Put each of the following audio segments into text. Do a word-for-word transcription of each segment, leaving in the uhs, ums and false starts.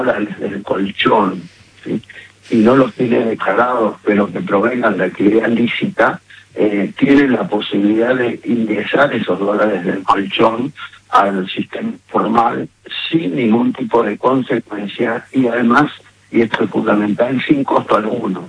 dólares del colchón, ¿sí?, y no los tiene declarados, pero que provengan de actividad lícita, eh, tienen la posibilidad de ingresar esos dólares del colchón al sistema formal sin ningún tipo de consecuencia y además, y esto es fundamental, sin costo alguno.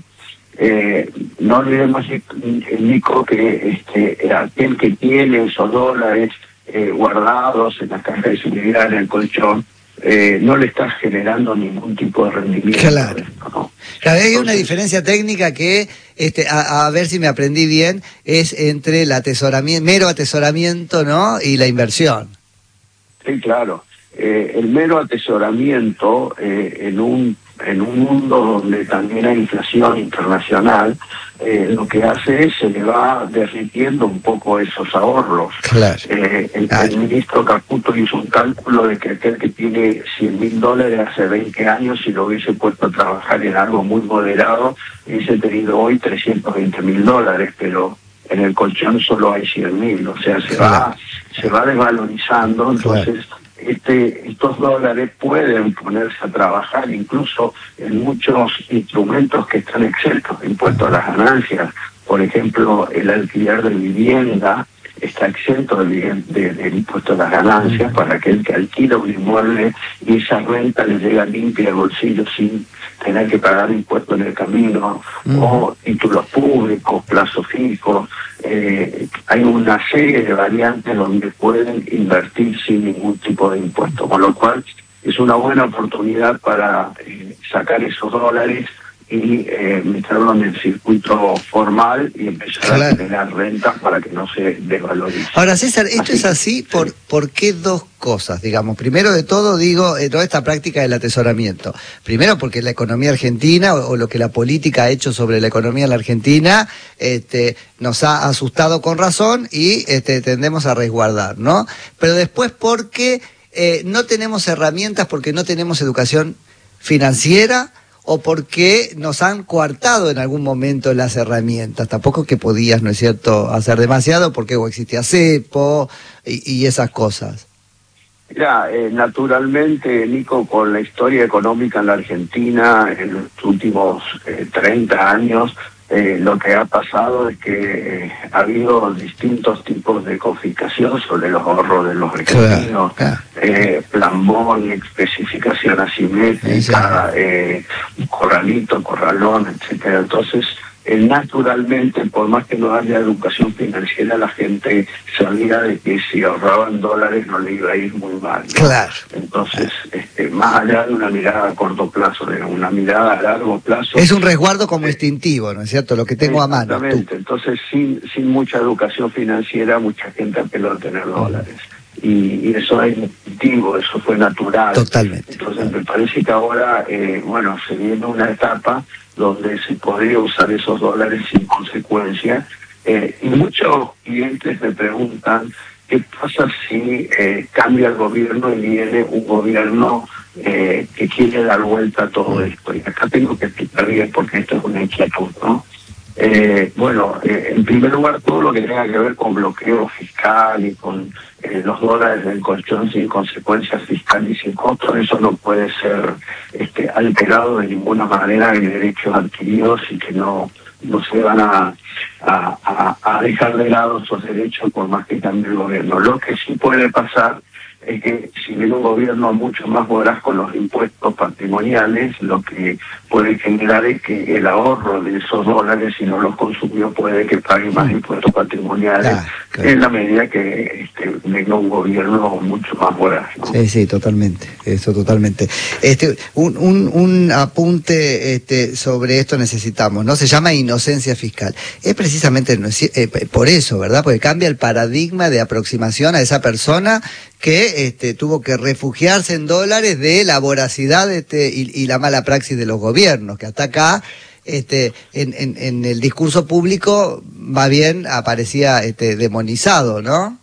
Eh, no olvidemos, Nico, que este, aquel que tiene esos dólares eh, guardados en las cajas de seguridad, en el colchón, eh, no le está generando ningún tipo de rendimiento. Claro. Esto, ¿no? Claro, hay Entonces, una diferencia técnica que, este, a, a ver si me aprendí bien, es entre el atesoramiento, mero atesoramiento, ¿no?, y la inversión. Sí, claro. Eh, el mero atesoramiento eh, en un en un mundo donde también hay inflación internacional, eh, lo que hace es se le va derritiendo un poco esos ahorros. Claro. Eh, el, Claro. el ministro Caputo hizo un cálculo de que aquel que tiene cien mil dólares hace veinte años, si lo hubiese puesto a trabajar en algo muy moderado, hubiese tenido hoy trescientos veinte mil dólares, pero en el colchón solo hay cien mil, o sea, se Claro. va se va desvalorizando, entonces Claro. este estos dólares pueden ponerse a trabajar incluso en muchos instrumentos que están exentos de impuesto a las ganancias. Por ejemplo, el alquiler de vivienda está exento del de, de impuesto a las ganancias para aquel que alquila un inmueble y esa renta le llega limpia al bolsillo sin tener que pagar impuestos en el camino, mm. o títulos públicos, plazos fijos. Eh, hay una serie de variantes donde pueden invertir sin ningún tipo de impuesto, con lo cual es una buena oportunidad para eh, sacar esos dólares y eh, meterlo en el circuito formal y empezar claro. a generar rentas para que no se desvalorice. Ahora, César, esto así es así, ¿por, sí. ¿por qué dos cosas? Digamos, primero de todo, digo, eh, toda esta práctica del atesoramiento. Primero porque la economía argentina, o, o lo que la política ha hecho sobre la economía en la Argentina, este, nos ha asustado con razón y este, tendemos a resguardar, ¿no? Pero después porque eh, no tenemos herramientas, porque no tenemos educación financiera, o porque nos han coartado en algún momento las herramientas. Tampoco que podías, ¿no es cierto?, hacer demasiado, porque o existía cepo y, y esas cosas. Mira, eh, naturalmente, Nico, con la historia económica en la Argentina en los últimos eh, treinta años, eh, lo que ha pasado es que eh, ha habido distintos tipos de confiscación sobre los ahorros de los argentinos, claro, claro. Eh, plambón, especificación asimétrica, eh, corralito, corralón, etcétera. Entonces, eh, naturalmente, por más que no haya educación financiera, la gente sabía de que si ahorraban dólares no le iba a ir muy mal, ¿no? Claro. Entonces, este, más allá de una mirada a corto plazo, de una mirada a largo plazo... Es un resguardo como eh, instintivo, ¿no es cierto? Lo que tengo a mano. Exactamente. Entonces, sin, sin mucha educación financiera, mucha gente apeló a tener dólares. Y, y eso es instintivo, eso fue natural. Totalmente. Entonces, me parece que ahora, eh, bueno, se viene una etapa donde se podría usar esos dólares sin consecuencia. Eh, y muchos clientes me preguntan qué pasa si eh, cambia el gobierno y viene un gobierno eh, que quiere dar vuelta a todo esto. Y acá tengo que explicar bien porque esto es una inquietud, ¿no? Eh, bueno, eh, en primer lugar, todo lo que tenga que ver con bloqueo fiscal y con eh, los dólares del colchón sin consecuencias fiscales y sin costo, eso no puede ser este, alterado de ninguna manera en derechos adquiridos y que no, no se van a, a, a, a dejar de lado esos derechos por más que cambie el gobierno. Lo que sí puede pasar es que si viene un gobierno mucho más voraz con los impuestos patrimoniales, lo que puede generar es que el ahorro de esos dólares, si no los consumió, puede que pague más impuestos patrimoniales, claro, claro. en la medida que este, venga un gobierno mucho más voraz, ¿no? Sí, sí, totalmente, eso totalmente. Este, un, un, un apunte este, sobre esto necesitamos, ¿no? Se llama inocencia fiscal. Es precisamente eh, por eso, ¿verdad? Porque cambia el paradigma de aproximación a esa persona que este, tuvo que refugiarse en dólares de la voracidad este, y, y la mala praxis de los gobiernos, que hasta acá, este, en, en, en el discurso público, más bien aparecía este, demonizado, ¿no?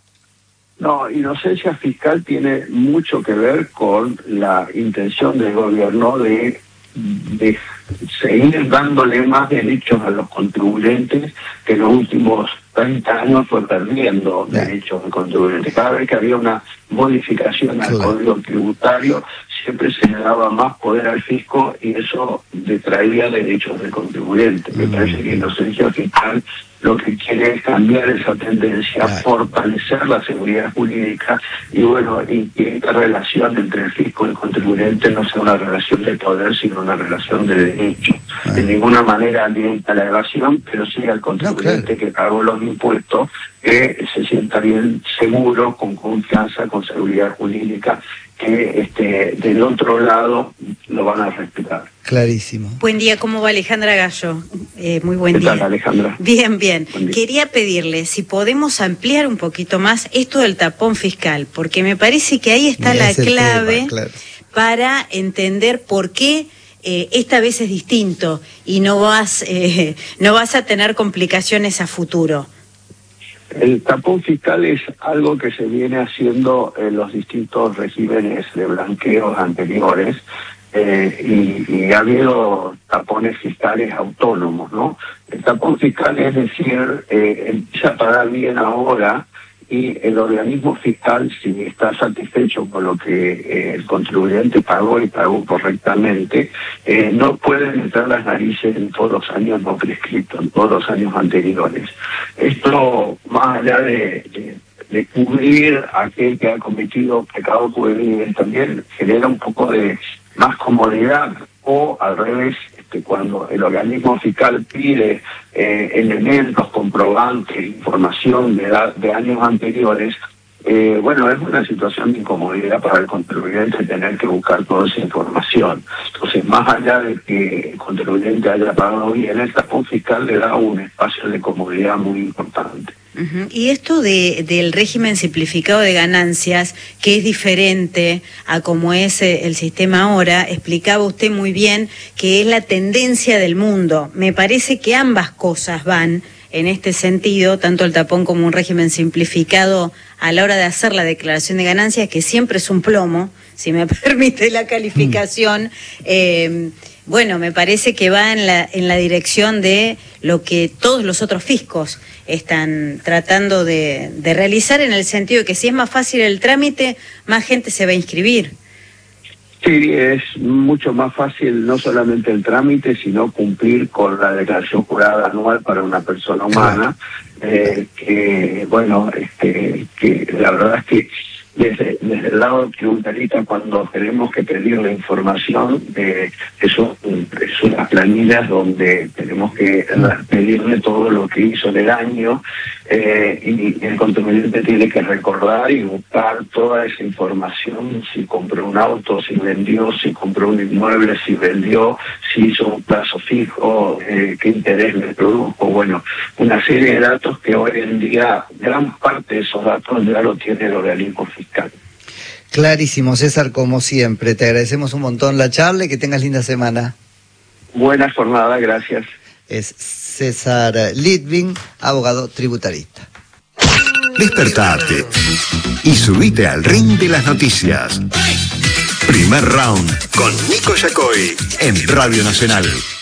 No, inocencia fiscal tiene mucho que ver con la intención del gobierno de, de seguir dándole más derechos a los contribuyentes que en los últimos treinta años fue perdiendo derechos de contribuyentes. Cada vez que había una modificación al claro. código tributario, siempre se le daba más poder al fisco y eso detraía derechos del contribuyente. Me parece que la inocencia fiscal lo que quiere es cambiar esa tendencia, claro, fortalecer la seguridad jurídica y bueno, y que esta relación entre el fisco y el contribuyente no sea una relación de poder, sino una relación de derecho. Ah. De ninguna manera alienta la evasión, pero sí al contribuyente, no, claro, que pagó los impuestos, que se sienta bien seguro, con confianza, con seguridad jurídica, que este, del otro lado lo van a respetar. Clarísimo. Buen día, ¿cómo va Alejandra Gallo? Eh, muy buen ¿Qué día. tal, Alejandra? Bien, bien. Quería pedirle si podemos ampliar un poquito más esto del tapón fiscal, porque me parece que ahí está la clave tema, claro, para entender por qué eh, esta vez es distinto y no vas, eh, no vas a tener complicaciones a futuro. El tapón fiscal es algo que se viene haciendo en los distintos regímenes de blanqueos anteriores, eh, y, y ha habido tapones fiscales autónomos, ¿no? El tapón fiscal es decir, eh, empieza a pagar bien ahora y el organismo fiscal, si está satisfecho con lo que eh, el contribuyente pagó y pagó correctamente, eh, no puede meter las narices en todos los años no prescritos, en todos los años anteriores. Esto, más allá de, de, de cubrir a aquel que ha cometido pecado juvenil, también genera un poco de más comodidad, o al revés, este, cuando el organismo fiscal pide eh, elementos, comprobantes, información de, da, de años anteriores, eh, bueno, es una situación de incomodidad para el contribuyente tener que buscar toda esa información. Entonces, más allá de que el contribuyente haya pagado bien, el tapón fiscal le da un espacio de comodidad muy importante. Uh-huh. Y esto de, del régimen simplificado de ganancias, que es diferente a como es el sistema ahora, explicaba usted muy bien que es la tendencia del mundo. Me parece que ambas cosas van en este sentido, tanto el tapón como un régimen simplificado a la hora de hacer la declaración de ganancias, que siempre es un plomo, si me permite la calificación. Mm. Eh, bueno, me parece que va en la, en la dirección de lo que todos los otros fiscos están tratando de, de realizar, en el sentido de que si es más fácil el trámite, más gente se va a inscribir. Sí, es mucho más fácil no solamente el trámite, sino cumplir con la declaración jurada anual para una persona humana, eh, que, bueno, este, que la verdad es que desde, desde el lado tributarista, cuando tenemos que pedir la información, eh, eso es unas planillas donde tenemos que pedirle todo lo que hizo en el año, eh, y el contribuyente tiene que recordar y buscar toda esa información: si compró un auto, si vendió, si compró un inmueble, si vendió, si hizo un plazo fijo, eh, qué interés le produjo. Bueno, una serie de datos que hoy en día gran parte de esos datos ya lo tiene el organismo fiscal. Clarísimo, César, como siempre. Te agradecemos un montón la charla y que tengas linda semana. Buena jornada, gracias. Es César Litvin, abogado tributarista. Despertate y subite al ring de las noticias. Primer round con Nico Yacoy en Radio Nacional.